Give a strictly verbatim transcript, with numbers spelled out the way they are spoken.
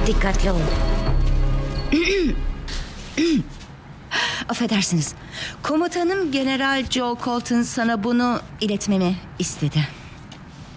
Dikkatli olun. Affedersiniz. Komutanım General Joe Colton sana bunu iletmemi istedi.